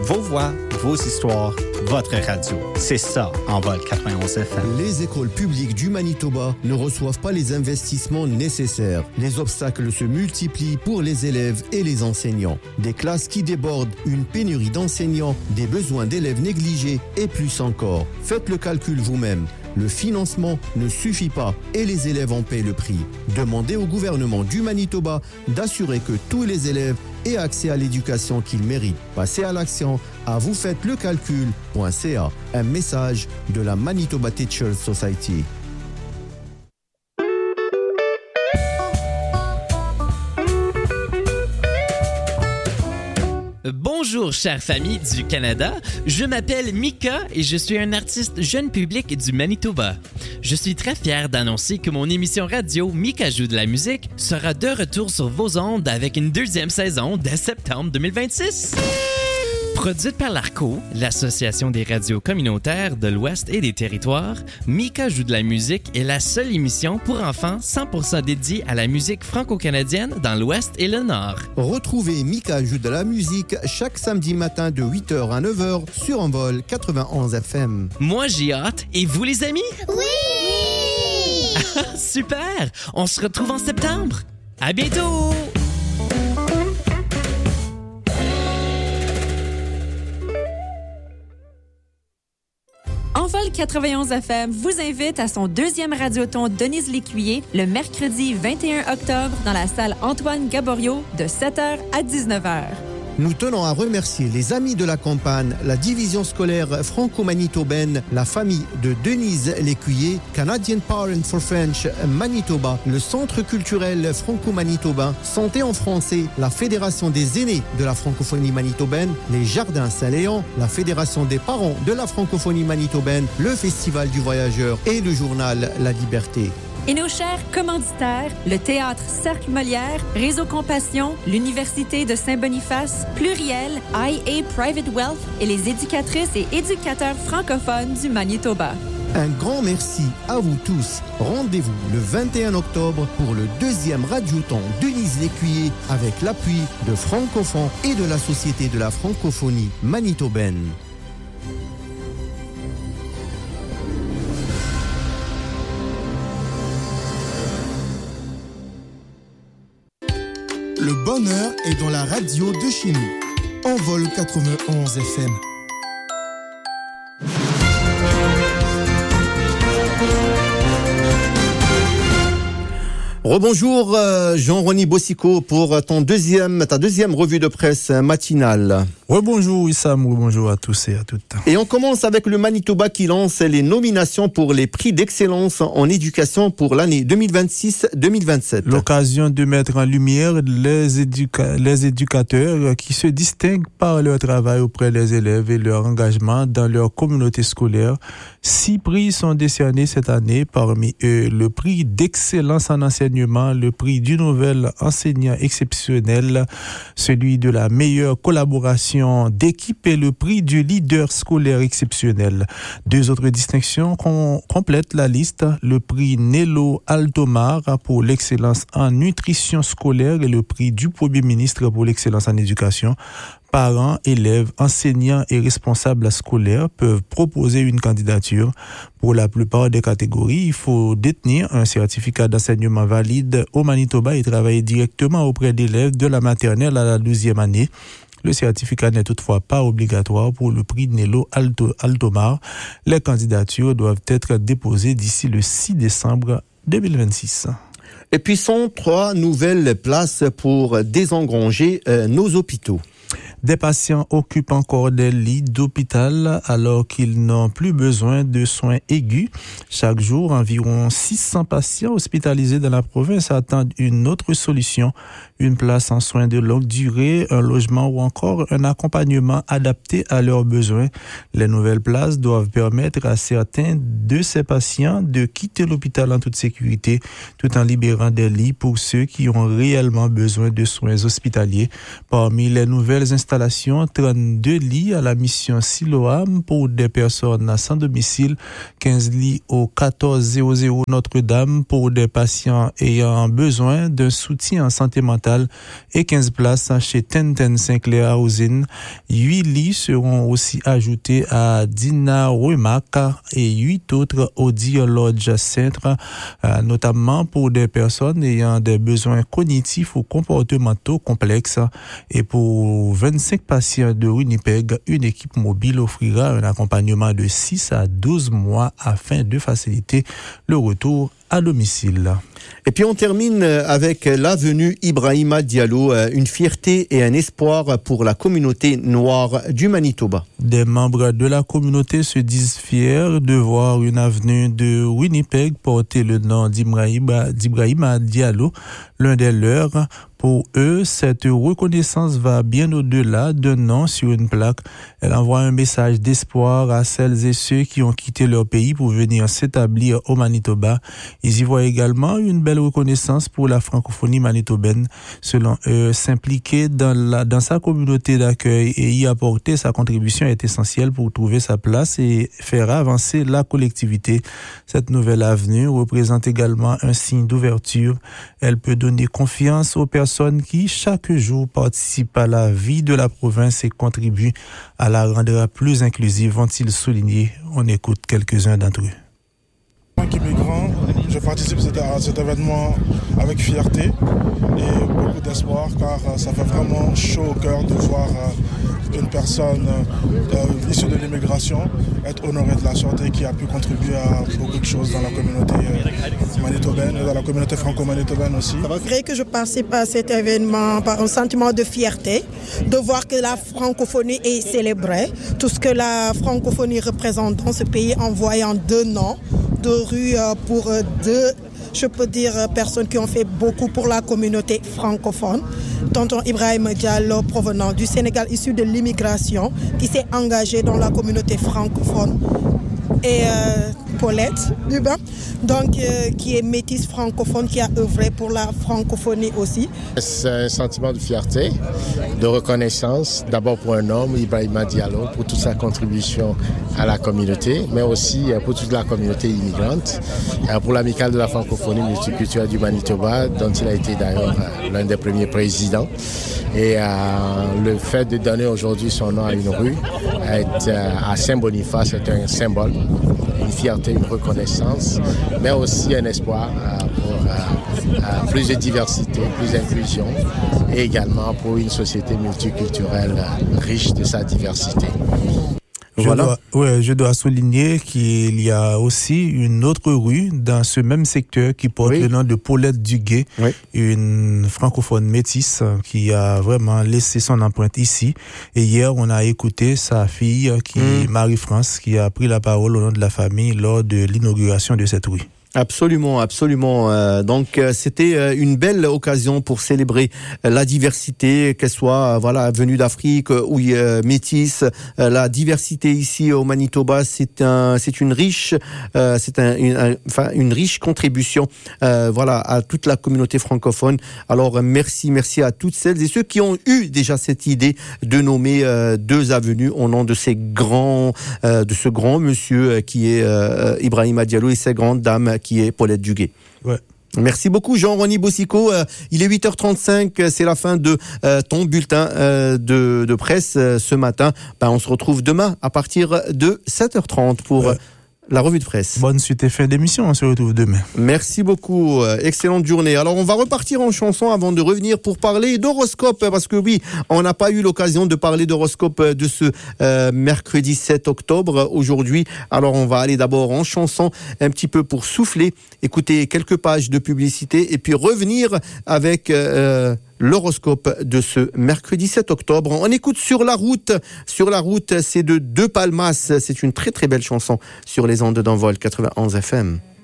Vos voix, vos histoires, votre radio. C'est ça, Envol 91 FM. Les écoles publiques du Manitoba ne reçoivent pas les investissements nécessaires. Les obstacles se multiplient pour les élèves et les enseignants. Des classes qui débordent, une pénurie d'enseignants, des besoins d'élèves négligés et plus encore. Faites le calcul vous-même. Le financement ne suffit pas et les élèves en paient le prix. Demandez au gouvernement du Manitoba d'assurer que tous les élèves aient accès à l'éducation qu'ils méritent. Passez à l'action à vousfaites-le-calcul.ca. Un message de la Manitoba Teachers Society. Bonjour, chère famille du Canada. Je m'appelle Mika et je suis un artiste jeune public du Manitoba. Je suis très fier d'annoncer que mon émission radio Mika joue de la musique sera de retour sur vos ondes avec une deuxième saison dès septembre 2026. Produite par l'ARCO, l'Association des radios communautaires de l'Ouest et des Territoires, Mika joue de la musique est la seule émission pour enfants 100% dédiée à la musique franco-canadienne dans l'Ouest et le Nord. Retrouvez Mika joue de la musique chaque samedi matin de 8h à 9h sur Envol 91 FM. Moi, j'ai hâte. Et vous, les amis? Oui! Super! On se retrouve en septembre. À bientôt! Envol 91 FM vous invite à son deuxième radioton Denise Lécuyer le mercredi 21 octobre dans la salle Antoine Gaborio de 7h à 19h. Nous tenons à remercier les Amis de la Campagne, la division scolaire franco-manitobaine, la famille de Denise Lécuyer, Canadian Parent for French Manitoba, le Centre culturel franco-manitobain, Santé en français, la Fédération des aînés de la francophonie manitobaine, les Jardins Saint-Léon, la Fédération des parents de la francophonie manitobaine, le Festival du Voyageur et le journal La Liberté. Et nos chers commanditaires, le Théâtre Cercle Molière, Réseau Compassion, l'Université de Saint-Boniface, Pluriel, IA Private Wealth et les éducatrices et éducateurs francophones du Manitoba. Un grand merci à vous tous. Rendez-vous le 21 octobre pour le deuxième radioton Denise Lécuyer avec l'appui de Francophone et de la Société de la francophonie manitobaine. Le bonheur est dans la radio de chez nous. Envol 91 FM. Rebonjour Jean-René Bossico pour ta deuxième revue de presse matinale. Rebonjour Issam, rebonjour à tous et à toutes. Et on commence avec le Manitoba qui lance les nominations pour les prix d'excellence en éducation pour l'année 2026-2027. L'occasion de mettre en lumière les éducateurs qui se distinguent par leur travail auprès des élèves et leur engagement dans leur communauté scolaire. 6 prix sont décernés cette année, parmi eux le prix d'excellence en enseignement, le prix du nouvel enseignant exceptionnel, celui de la meilleure collaboration d'équipe et le prix du leader scolaire exceptionnel. 2 autres distinctions complètent la liste, le prix Nello Altomar pour l'excellence en nutrition scolaire et le prix du Premier ministre pour l'excellence en éducation. Parents, élèves, enseignants et responsables scolaires peuvent proposer une candidature. Pour la plupart des catégories, il faut détenir un certificat d'enseignement valide au Manitoba et travailler directement auprès d'élèves de la maternelle à la 12e année. Le certificat n'est toutefois pas obligatoire pour le prix Nello Altomar. Les candidatures doivent être déposées d'ici le 6 décembre 2026. Et puis, sont 3 nouvelles places pour désengranger nos hôpitaux. Des patients occupent encore des lits d'hôpital alors qu'ils n'ont plus besoin de soins aigus. Chaque jour, environ 600 patients hospitalisés dans la province attendent une autre solution, une place en soins de longue durée, un logement ou encore un accompagnement adapté à leurs besoins. Les nouvelles places doivent permettre à certains de ces patients de quitter l'hôpital en toute sécurité, tout en libérant des lits pour ceux qui ont réellement besoin de soins hospitaliers. Parmi les nouvelles installations, 32 lits à la mission Siloam pour des personnes sans domicile, 15 lits au 1400 Notre-Dame pour des patients ayant besoin d'un soutien en santé mentale l'hôpital et 15 places chez Tenten Sinclair Housing. 8 lits seront aussi ajoutés à Dina Ruemaka et 8 autres au Deer Lodge Centre, notamment pour des personnes ayant des besoins cognitifs ou comportementaux complexes. Et pour 25 patients de Winnipeg, une équipe mobile offrira un accompagnement de 6 à 12 mois afin de faciliter le retour à domicile. Et puis on termine avec l'avenue Ibrahima Diallo, une fierté et un espoir pour la communauté noire du Manitoba. Des membres de la communauté se disent fiers de voir une avenue de Winnipeg porter le nom d'Ibrahima Diallo, l'un des leurs. Pour eux, cette reconnaissance va bien au-delà d'un nom sur une plaque. Elle envoie un message d'espoir à celles et ceux qui ont quitté leur pays pour venir s'établir au Manitoba. Ils y voient également une belle reconnaissance pour la francophonie manitobaine. Selon eux, s'impliquer dans sa communauté d'accueil et y apporter sa contribution est essentiel pour trouver sa place et faire avancer la collectivité. Cette nouvelle avenue représente également un signe d'ouverture. Elle peut donner confiance aux personnes qui, chaque jour, participent à la vie de la province et contribuent à la rendre plus inclusive, ont-ils souligné. On écoute quelques-uns d'entre eux. En tant qu'immigrant, je participe à cet événement avec fierté et beaucoup d'espoir, car ça fait vraiment chaud au cœur de voir une personne issue de l'immigration être honorée de la sorte et qui a pu contribuer à beaucoup de choses dans la communauté manitobaine et dans la communauté franco-manitobaine aussi. Je dirais que je participe à cet événement par un sentiment de fierté, de voir que la francophonie est célébrée, tout ce que la francophonie représente dans ce pays en voyant 2 noms de rue pour 2, je peux dire, personnes qui ont fait beaucoup pour la communauté francophone. Tonton Ibrahima Diallo, provenant du Sénégal, issu de l'immigration, qui s'est engagé dans la communauté francophone. Et Paulette Dubin, donc qui est métisse francophone, qui a œuvré pour la francophonie aussi. C'est un sentiment de fierté, de reconnaissance, d'abord pour un homme, Ibrahima Diallo, pour toute sa contribution à la communauté, mais aussi pour toute la communauté immigrante, pour l'amicale de la francophonie multiculturelle du Manitoba, dont il a été d'ailleurs l'un des premiers présidents. Et le fait de donner aujourd'hui son nom à une rue, à Saint-Boniface, c'est un symbole, une fierté, une reconnaissance, mais aussi un espoir pour plus de diversité, plus d'inclusion et également pour une société multiculturelle riche de sa diversité. Je dois souligner qu'il y a aussi une autre rue dans ce même secteur qui porte le nom de Paulette Duguay, une francophone métisse qui a vraiment laissé son empreinte ici. Et hier, on a écouté sa fille, Marie-France, qui a pris la parole au nom de la famille lors de l'inauguration de cette rue. Absolument, absolument. Donc c'était une belle occasion pour célébrer la diversité, qu'elle soit venue d'Afrique ou métisse. La diversité ici au Manitoba, c'est une riche contribution à toute la communauté francophone. Alors merci à toutes celles et ceux qui ont eu déjà cette idée de nommer 2 avenues au nom de ce grand monsieur qui est Ibrahima Diallo et sa grande dame qui est Paulette Duguay. Ouais. Merci beaucoup Jean-Rony Boussico. Il est 8h35, c'est la fin de ton bulletin de presse ce matin. On se retrouve demain à partir de 7h30 pour la revue de presse. Bonne suite et fin d'émission, on se retrouve demain. Merci beaucoup, excellente journée. Alors on va repartir en chanson avant de revenir pour parler d'horoscope, parce que oui, on n'a pas eu l'occasion de parler d'horoscope de ce mercredi 7 octobre aujourd'hui. Alors on va aller d'abord en chanson un petit peu pour souffler, écouter quelques pages de publicité et puis revenir avec l'horoscope de ce mercredi 7 octobre. On écoute Sur la route. Sur la route, c'est de Deux Palmas. C'est une très très belle chanson sur les ondes d'Envol 91 FM.